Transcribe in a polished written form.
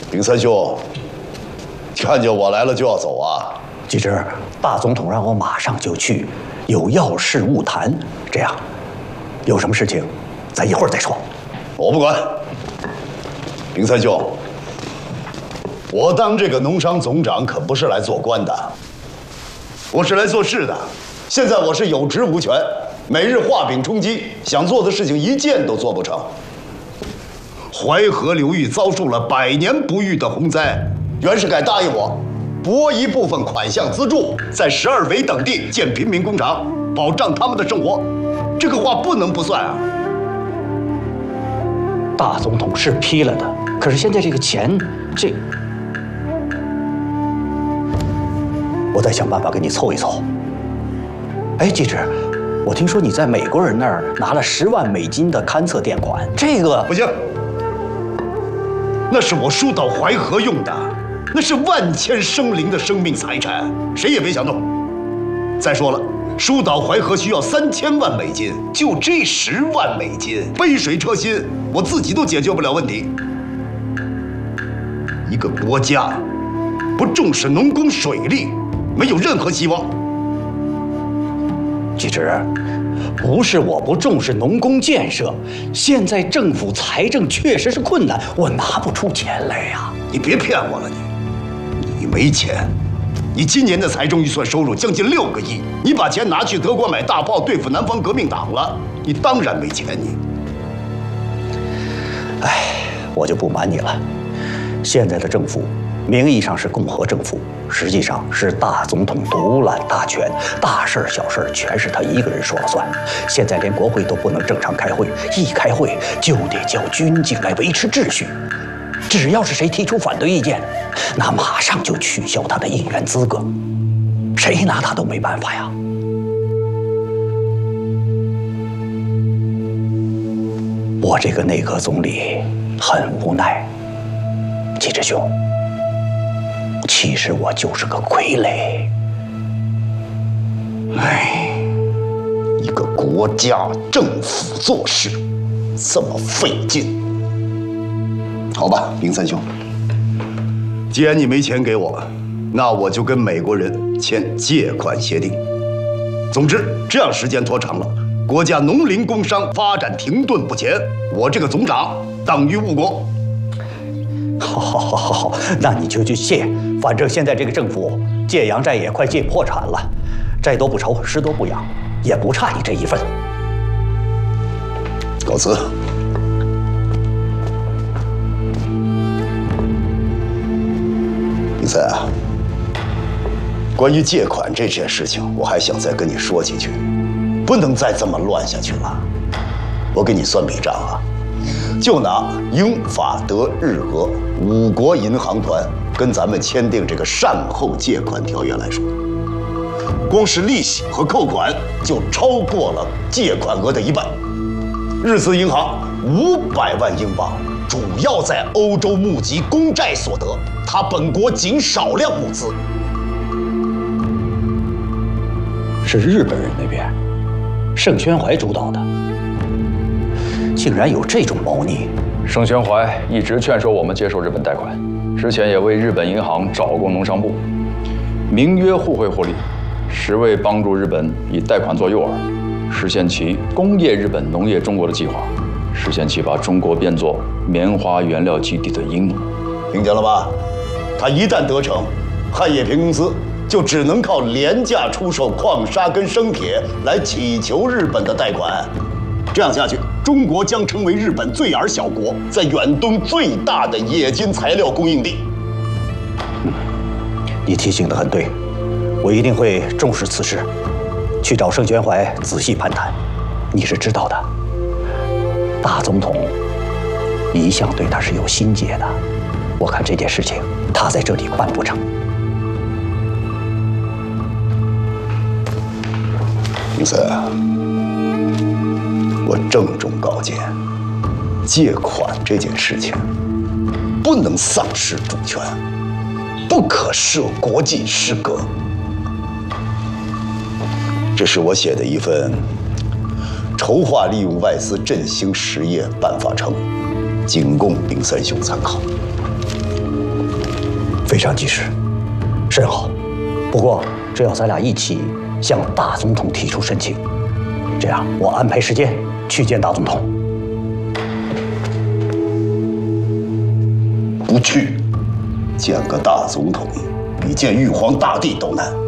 丙三兄，看见我来了就要走啊？ 记之，大总统让我马上就去，有要事务谈。这样，有什么事情，咱一会儿再说。 我不管。丙三兄，我当这个农商总长可不是来做官的，我是来做事的。现在我是有职无权，每日画饼充饥，想做的事情一件都做不成。淮河流域遭受了100年不遇的洪灾，袁世凯答应我，拨一部分款项资助，在12围等地建平民工厂，保障他们的生活。这个话不能不算啊。 大总统是批了的，可是现在这个钱，我再想办法给你凑一凑。哎，记之，我听说你在美国人那儿拿了10万美金的勘测垫款，这个不行。那是我疏导淮河用的，那是万千生灵的生命财产，谁也别想动。再说了，疏导淮河需要3000万美金，就这10万美金，杯水车薪，我自己都解决不了问题。一个国家不重视农工水利，没有任何希望。 记之，不是我不重视农工建设，现在政府财政确实是困难，我拿不出钱来呀。 你别骗我了，你没钱。你今年的财政预算收入将近6个亿，你把钱拿去德国买大炮对付南方革命党了，你当然没钱。 哎，我就不瞒你了，现在的政府名义上是共和政府，实际上是大总统独揽大权，大事小事全是他一个人说了算。现在连国会都不能正常开会，一开会就得叫军警来维持秩序。只要是谁提出反对意见，那马上就取消他的议员资格，谁拿他都没办法呀。我这个内阁总理很无奈，季之兄，其实我就是个傀儡。 哎，一个国家政府做事这么费劲。好吧，丙三兄，既然你没钱给我，那我就跟美国人签借款协定。总之，这样时间拖长了，国家农林工商发展停顿不前，我这个总长等于误国。 好，那你就去借，反正现在这个政府借洋债也快借破产了，债多不愁，时多不养，也不差你这一份。 告辞。丙三啊，关于借款这件事情，我还想再跟你说几句，不能再这么乱下去了。我给你算笔账啊，就拿英法德日俄5国银行团跟咱们签订这个善后借款条约来说，光是利息和扣款就超过了借款额的1半。日资银行500万英镑，主要在欧洲募集公债所得，它本国仅少量募资。 是日本人那边，盛宣怀主导的，竟然有这种猫腻。 盛宣怀一直劝说我们接受日本贷款，之前也为日本银行找过农商部，名约互惠互利，实为帮助日本以贷款做诱饵，实现其工业日本、农业中国的计划，实现其把中国变作棉花原料基地的阴谋。 听见了吧？他一旦得逞，汉冶萍公司就只能靠廉价出售矿砂跟生铁来乞求日本的贷款。这样下去，中国将成为日本最耳小国在远东最大的冶金材料供应地。 你提醒得很对，我一定会重视此事，去找盛宣怀仔细攀谈。你是知道的，大总统一向对他是有心结的，我看这件事情他在这里办不成。 丙三，我郑重告诫，借款这件事情不能丧失主权，不可涉国际失格。这是我写的一份筹划利用外资振兴实业办法称，仅供丙三兄参考。 非常及时，甚好。不过，这要咱俩一起向大总统提出申请。这样，我安排时间去见大总统。 不去，见个大总统比见玉皇大帝都难。